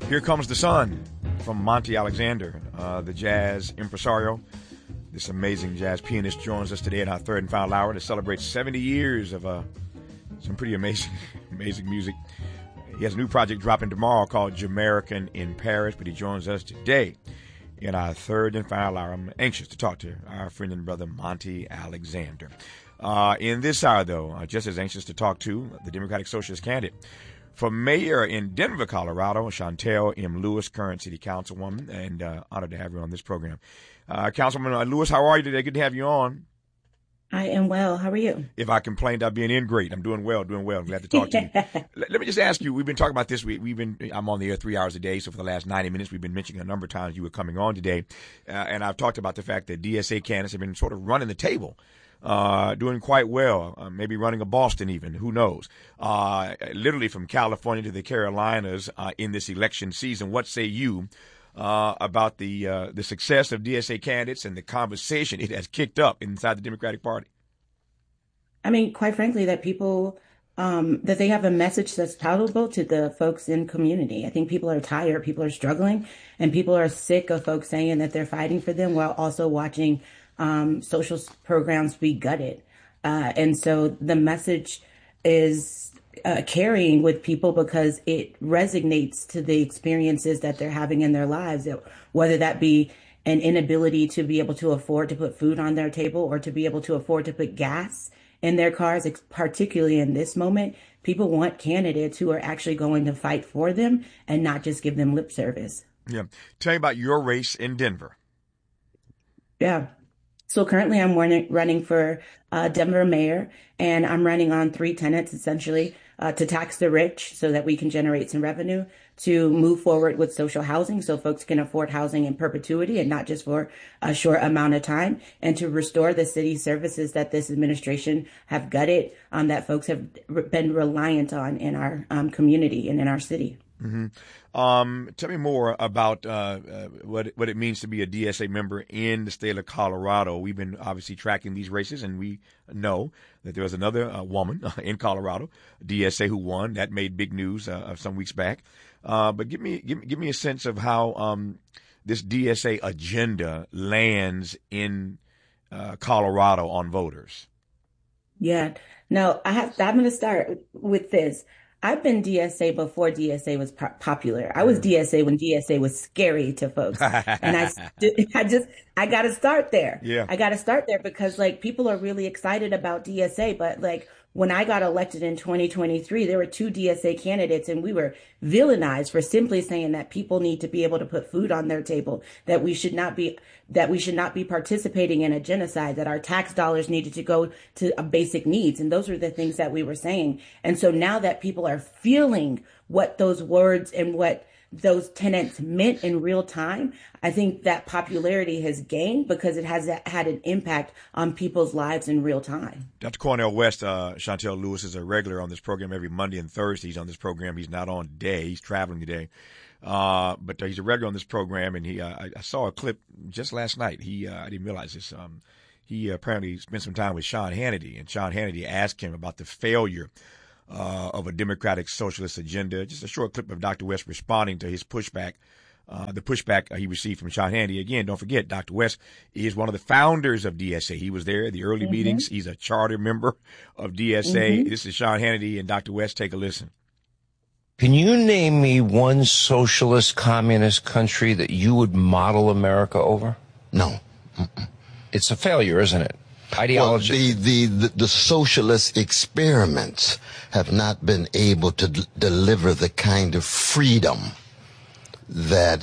Here Comes the Sun from Monty Alexander, the jazz impresario. This amazing jazz pianist joins us today in our third and final hour to celebrate 70 years of some pretty amazing music. He has a new project dropping tomorrow called Jamaican in Paris, but he joins us today in our third and final hour. I'm anxious to talk to our friend and brother Monty Alexander. In this hour, though, just as anxious to talk to the Democratic Socialist candidate for mayor in Denver, Colorado, Chantel M. Lewis, current city councilwoman, and honored to have you on this program. Councilwoman Lewis, how are you today? Good to have you on. I am well. How are you? If I complained, I'd be an ingrate. I'm doing well. I'm glad to talk to you. Let me just ask you, we've been talking about this. I'm on the air 3 hours a day, so for the last 90 minutes, we've been mentioning a number of times you were coming on today. And I've talked about the fact that DSA candidates have been sort of running the table. Doing quite well, maybe running a Boston even, who knows? Literally from California to the Carolinas in this election season. What say you about the success of DSA candidates and the conversation it has kicked up inside the Democratic Party? I mean, quite frankly, that people, that they have a message that's palatable to the folks in community. I think people are tired, people are struggling, and people are sick of folks saying that they're fighting for them while also watching social programs be gutted. And so the message is carrying with people because it resonates to the experiences that they're having in their lives, whether that be an inability to be able to afford to put food on their table or to be able to afford to put gas in their cars, particularly in this moment. People want candidates who are actually going to fight for them and not just give them lip service. Yeah. Tell me about your race in Denver. Yeah. So currently I'm running for Denver mayor, and I'm running on three tenets, essentially, to tax the rich so that we can generate some revenue, to move forward with social housing so folks can afford housing in perpetuity and not just for a short amount of time, and to restore the city services that this administration have gutted, that folks have been reliant on in our community and in our city. Mm-hmm. Tell me more about what it means to be a DSA member in the state of Colorado. We've been obviously tracking these races, and we know that there was another woman in Colorado, DSA, who won. That made big news some weeks back. But give me a sense of how this DSA agenda lands in Colorado on voters. Yeah. No, I'm going to start with this. I've been DSA before DSA was popular. I was DSA when DSA was scary to folks. And I got to start there. Yeah. I got to start there because people are really excited about DSA, but when I got elected in 2023, there were two DSA candidates and we were villainized for simply saying that people need to be able to put food on their table, that we should not be participating in a genocide, that our tax dollars needed to go to basic needs. And those are the things that we were saying. And so now that people are feeling what those words and what those tenets meant in real time, I think that popularity has gained because it has had an impact on people's lives in real time. Dr. Cornel West, Chantel Lewis is a regular on this program every Monday and Thursday. He's on this program. He's not on today. He's traveling today. But he's a regular on this program, and I saw a clip just last night. I didn't realize this. He apparently spent some time with Sean Hannity, and Sean Hannity asked him about the failure of a democratic socialist agenda. Just a short clip of Dr. West responding to his pushback, the pushback he received from Sean Hannity. Again, don't forget, Dr. West is one of the founders of DSA. He was there at the early meetings. He's a charter member of DSA. This is Sean Hannity and Dr. West. Take a listen. Can you name me one socialist communist country that you would model America over? No. It's a failure, isn't it? Ideology. Well, the socialist experiments have not been able to deliver the kind of freedom that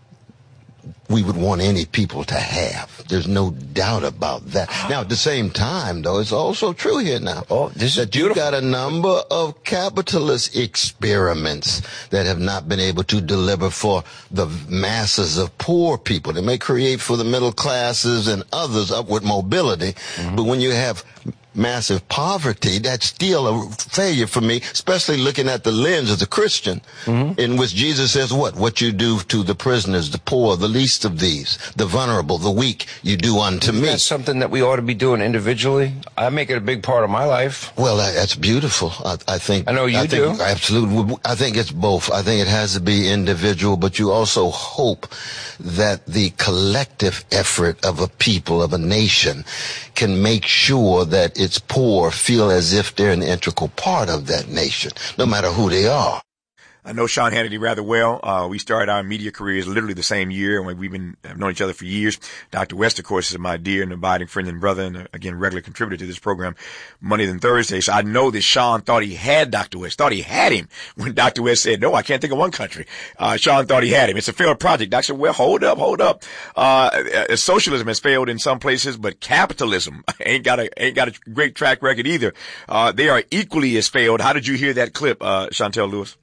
we would want any people to have. There's no doubt about that. Now, at the same time, though, it's also true here now. Oh, this is beautiful. You've got a number of capitalist experiments that have not been able to deliver for the masses of poor people. They may create for the middle classes and others upward mobility, but when you have massive poverty, that's still a failure for me, especially looking at the lens of the Christian, in which Jesus says what you do to the prisoners, the poor, the least of these, the vulnerable, the weak, you do unto me. That's something that we ought to be doing individually. I make it a big part of my life. Well, that's beautiful. I think. I know you do. Absolutely. I think it's both. I think it has to be individual, but you also hope that the collective effort of a people, of a nation, can make sure that its poor feel as if they're an integral part of that nation, no matter who they are. I know Sean Hannity rather well. We started our media careers literally the same year, and have known each other for years. Dr. West, of course, is my dear and abiding friend and brother, and again, regular contributor to this program, Monday than Thursday. So I know that Sean thought he had Dr. West, thought he had him when Dr. West said, no, I can't think of one country. Sean thought he had him. It's a failed project. I said, well, hold up. Socialism has failed in some places, but capitalism ain't got a great track record either. They are equally as failed. How did you hear that clip, Chantel Lewis?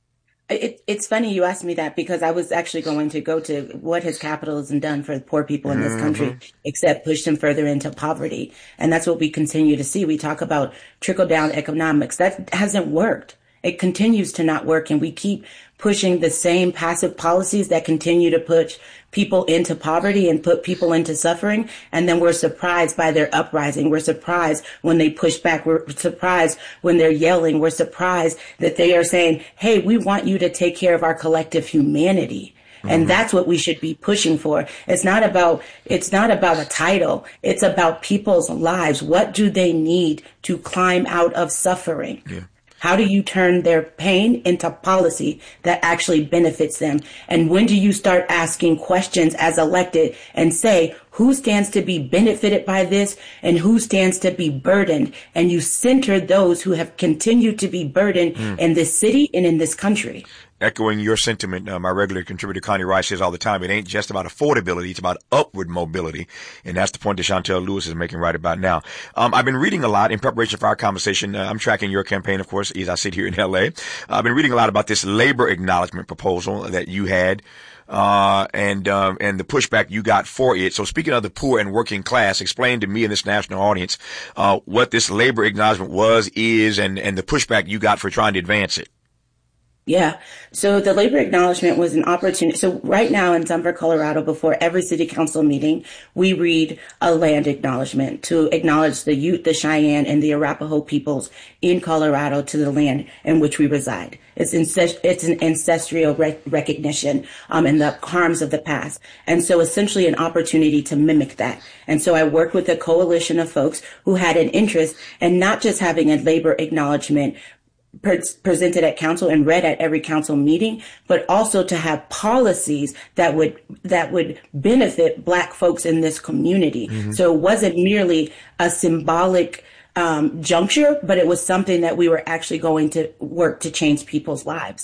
It's funny you asked me that, because I was actually going to go to what has capitalism done for the poor people in this country, except push them further into poverty. And that's what we continue to see. We talk about trickle-down economics. That hasn't worked. It continues to not work, and we keep pushing the same passive policies that continue to push people into poverty and put people into suffering. And then we're surprised by their uprising. We're surprised when they push back. We're surprised when they're yelling. We're surprised that they are saying, hey, we want you to take care of our collective humanity. And that's what we should be pushing for. It's not about a title. It's about people's lives. What do they need to climb out of suffering? Yeah. How do you turn their pain into policy that actually benefits them? And when do you start asking questions as elected and say, who stands to be benefited by this and who stands to be burdened? And you center those who have continued to be burdened in this city and in this country. Echoing your sentiment, my regular contributor Connie Rice says all the time, it ain't just about affordability, it's about upward mobility. And that's the point that Chantel Lewis is making right about now. I've been reading a lot in preparation for our conversation. I'm tracking your campaign, of course, as I sit here in LA. I've been reading a lot about this labor acknowledgement proposal that you had. And the pushback you got for it. So speaking of the poor and working class, explain to me and this national audience, what this labor acknowledgement is, and the pushback you got for trying to advance it. Yeah. So the labor acknowledgement was an opportunity. So right now in Denver, Colorado, before every city council meeting, we read a land acknowledgement to acknowledge the Ute, the Cheyenne, and the Arapaho peoples in Colorado to the land in which we reside. It's an ancestral recognition and the harms of the past. And so essentially an opportunity to mimic that. And so I worked with a coalition of folks who had an interest in not just having a labor acknowledgement presented at council and read at every council meeting, but also to have policies that would benefit Black folks in this community. So it wasn't merely a symbolic juncture, but it was something that we were actually going to work to change people's lives.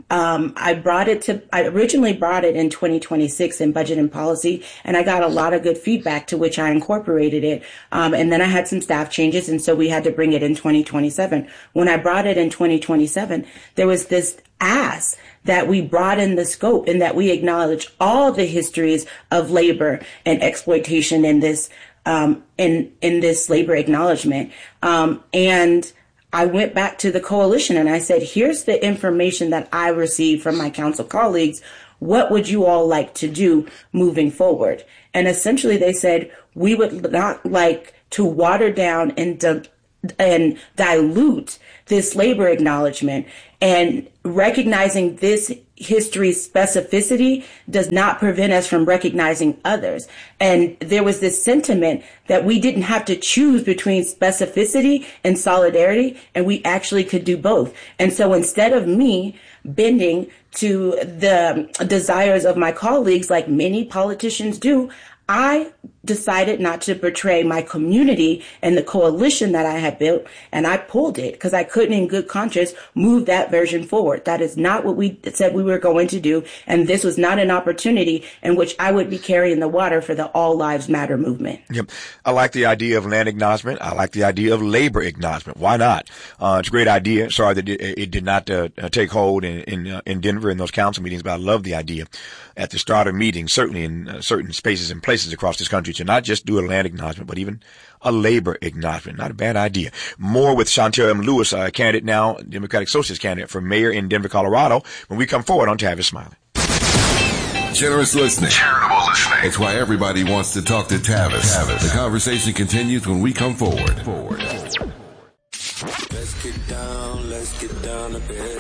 I originally brought it in 2026 in budget and policy, and I got a lot of good feedback, to which I incorporated it. And then I had some staff changes, and so we had to bring it in 2027. When I brought it in 2027, there was this ask that we broaden the scope and that we acknowledge all the histories of labor and exploitation in this in this labor acknowledgement. And I went back to the coalition and I said, here's the information that I received from my council colleagues. What would you all like to do moving forward? And essentially they said, we would not like to water down and dilute this labor acknowledgement, and recognizing this history's specificity does not prevent us from recognizing others. And there was this sentiment that we didn't have to choose between specificity and solidarity, and we actually could do both. And so instead of me bending to the desires of my colleagues, like many politicians do, I decided not to betray my community and the coalition that I had built, and I pulled it because I couldn't in good conscience move that version forward. That is not what we said we were going to do, and this was not an opportunity in which I would be carrying the water for the All Lives Matter movement. Yep. I like the idea of land acknowledgement. I like the idea of labor acknowledgement. Why not? It's a great idea. Sorry that it did not take hold in Denver in those council meetings, but I love the idea at the start of meetings, certainly in certain spaces and places. places across this country to not just do a land acknowledgement, but even a labor acknowledgement. Not a bad idea. More with Shontel M. Lewis, candidate now, Democratic Socialist candidate for mayor in Denver, Colorado, when we come forward on Tavis Smiley. Generous listening. Charitable listening. It's why everybody wants to talk to Tavis. The conversation continues when we come forward. Let's get down to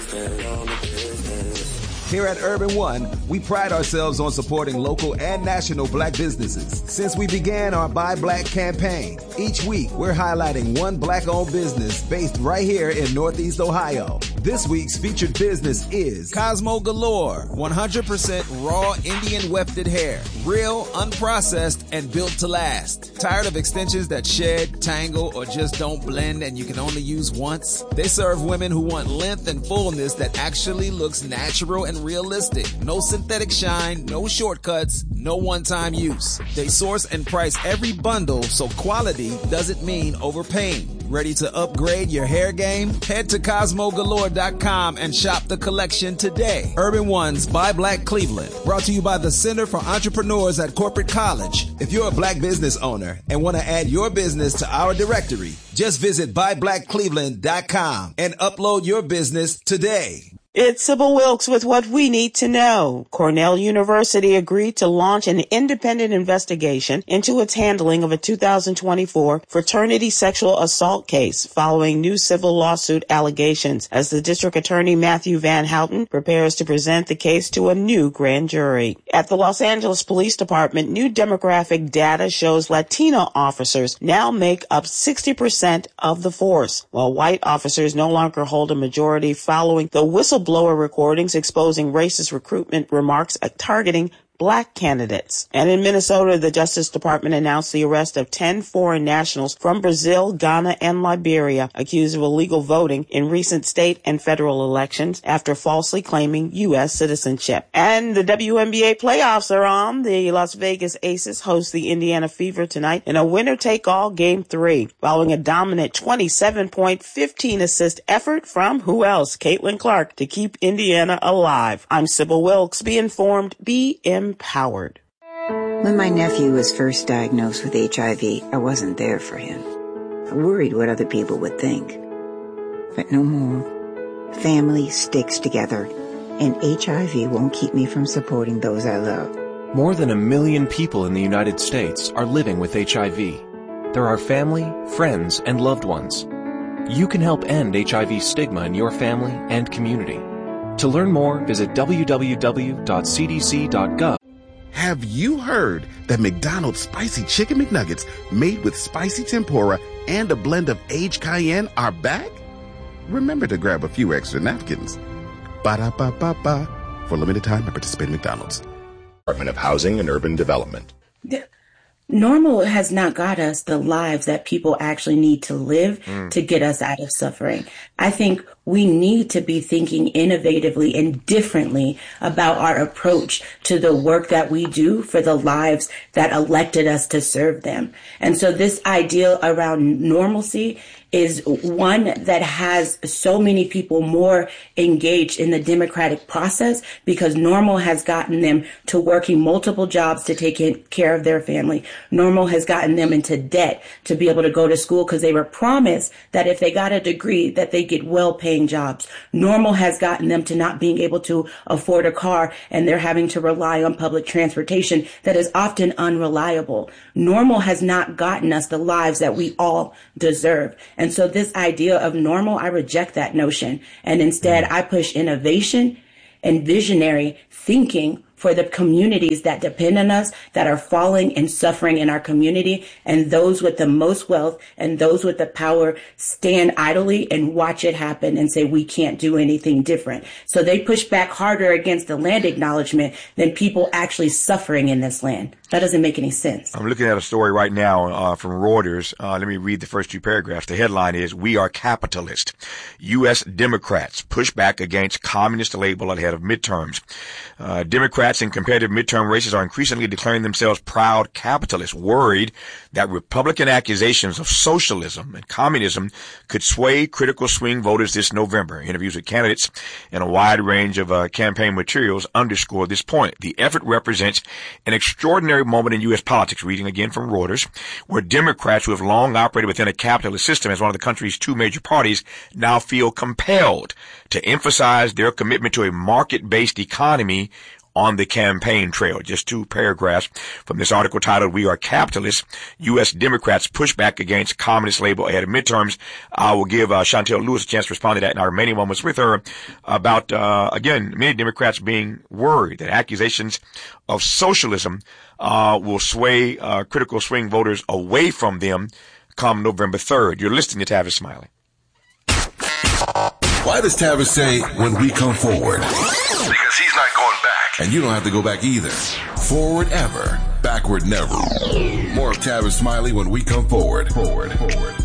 business. Here at Urban One, we pride ourselves on supporting local and national black businesses. Since we began our Buy Black campaign, each week we're highlighting one black-owned business based right here in Northeast Ohio. This week's featured business is Cosmo Galore, 100% raw Indian wefted hair, real, unprocessed, and built to last. Tired of extensions that shed, tangle, or just don't blend and you can only use once? They serve women who want length and fullness that actually looks natural and realistic. No synthetic shine, no shortcuts, no one-time use. They source and price every bundle so quality doesn't mean overpaying. Ready to upgrade your hair game? Head to CosmoGalore.com and shop the collection today. Urban One's Buy Black Cleveland, brought to you by the Center for Entrepreneurs at Corporate College. If you're a black business owner and want to add your business to our directory, just visit BuyBlackCleveland.com and upload your business today. It's Sybil Wilkes with what we need to know. Cornell University agreed to launch an independent investigation into its handling of a 2024 fraternity sexual assault case following new civil lawsuit allegations as the district attorney Matthew Van Houten prepares to present the case to a new grand jury. At the Los Angeles Police Department, new demographic data shows Latino officers now make up 60% of the force, while white officers no longer hold a majority following the whistleblower recordings exposing racist recruitment remarks targeting black candidates. And in Minnesota, the Justice Department announced the arrest of 10 foreign nationals from Brazil, Ghana, and Liberia accused of illegal voting in recent state and federal elections after falsely claiming U.S. citizenship. And the WNBA playoffs are on. The Las Vegas Aces host the Indiana Fever tonight in a winner-take-all Game 3, following a dominant 27-point, 15-assist effort from who else? Caitlin Clark to keep Indiana alive. I'm Sybil Wilkes. Be informed, be empowered. When my nephew was first diagnosed with HIV, I wasn't there for him. I worried what other people would think. But no more. Family sticks together, and HIV won't keep me from supporting those I love. More than 1 million people in the United States are living with HIV. There are family, friends, and loved ones. You can help end HIV stigma in your family and community. To learn more, visit www.cdc.gov. Have you heard that McDonald's Spicy Chicken McNuggets made with spicy tempura and a blend of aged cayenne are back? Remember to grab a few extra napkins. Ba-da-ba-ba-ba. For limited time at participating McDonald's. Department of Housing and Urban Development. Normal has not got us the lives that people actually need to live to get us out of suffering. I think we need to be thinking innovatively and differently about our approach to the work that we do for the lives that elected us to serve them. And so this idea around normalcy is one that has so many people more engaged in the democratic process because normal has gotten them to working multiple jobs to take care of their family. Normal has gotten them into debt to be able to go to school because they were promised that if they got a degree that they get well-paying jobs. Normal has gotten them to not being able to afford a car and they're having to rely on public transportation that is often unreliable. Normal has not gotten us the lives that we all deserve. And so this idea of normal, I reject that notion. And instead, I push innovation and visionary thinking for the communities that depend on us, that are falling and suffering in our community. And those with the most wealth and those with the power stand idly and watch it happen and say, we can't do anything different. So they push back harder against the land acknowledgement than people actually suffering in this land. That doesn't make any sense. I'm looking at a story right now from Reuters. Let me read the first two paragraphs. The headline is, "We are capitalist. U.S. Democrats push back against communist label ahead of midterms." Democrats in competitive midterm races are increasingly declaring themselves proud capitalists, worried that Republican accusations of socialism and communism could sway critical swing voters this November. Interviews with candidates and a wide range of campaign materials underscore this point. The effort represents an extraordinary extraordinary moment in U.S. politics, reading again from Reuters, where Democrats who have long operated within a capitalist system as one of the country's two major parties now feel compelled to emphasize their commitment to a market-based economy on the campaign trail. Just 2 paragraphs from this article titled, "We Are Capitalists. U.S. Democrats Push Back Against Communist Label Ahead of Midterms." I will give Chantel Lewis a chance to respond to that in our remaining moments with her about, again, many Democrats being worried that accusations of socialism will sway critical swing voters away from them come November 3rd. You're listening to Tavis Smiley. Why does Tavis say, "when we come forward"? Because he's not going back. And you don't have to go back either. Forward ever, backward never. More of Tavis Smiley when we come forward.